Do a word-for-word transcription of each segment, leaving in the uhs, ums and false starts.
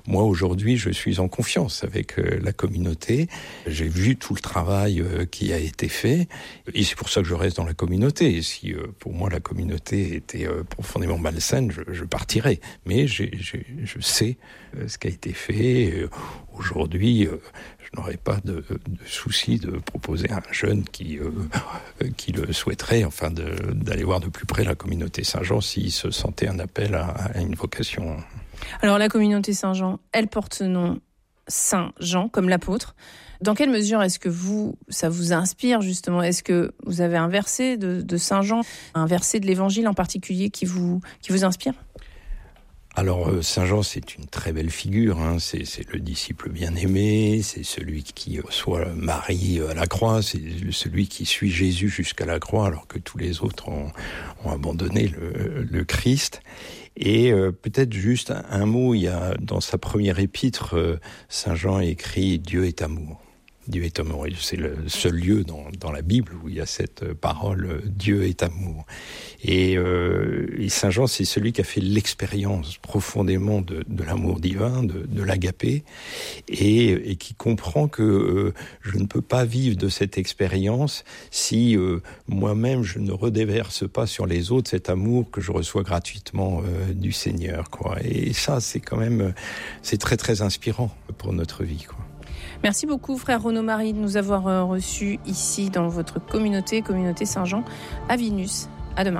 moi aujourd'hui je suis en confiance avec euh, la communauté. J'ai vu tout le travail euh, qui a été fait et c'est pour ça que je reste dans la communauté. Et si euh, pour moi la communauté était euh, profondément malsaine, je, je partirais. Mais j'ai, j'ai, je sais euh, ce qui a été fait. Euh, aujourd'hui, euh, je n'aurais pas de, de souci de proposer à un jeune qui, euh, qui le souhaiterait, enfin, de, d'aller voir de plus près la communauté Saint-Jean s'il se sentait un appel à, à une vocation. Alors la communauté Saint-Jean, elle porte ce nom Saint Jean, comme l'apôtre. Dans quelle mesure est-ce que vous, ça vous inspire justement ? Est-ce que vous avez un verset de, de Saint Jean, un verset de l'Évangile en particulier qui vous, qui vous inspire ? Alors Saint Jean, c'est une très belle figure, hein. c'est, c'est le disciple bien-aimé, c'est celui qui reçoit Marie à la croix, c'est celui qui suit Jésus jusqu'à la croix alors que tous les autres ont, ont abandonné le, le Christ. Et euh, peut-être juste un, un mot, il y a dans sa première épître, euh, Saint Jean écrit « Dieu est amour ». Dieu est amour. C'est le seul lieu dans, dans la Bible où il y a cette parole « Dieu est amour ». Et, euh, et Saint Jean, c'est celui qui a fait l'expérience profondément de, de l'amour divin, de, de l'agapé, et, et qui comprend que euh, je ne peux pas vivre de cette expérience si euh, moi-même je ne redéverse pas sur les autres cet amour que je reçois gratuitement euh, du Seigneur, quoi. Et ça, c'est quand même, c'est très très inspirant pour notre vie, quoi. Merci beaucoup, frère Renaud Marie, de nous avoir reçus ici dans votre communauté, communauté Saint-Jean, à Vilnius. À demain.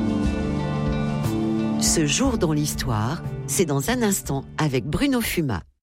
Ce jour dans l'histoire, c'est dans un instant avec Bruno Fuma.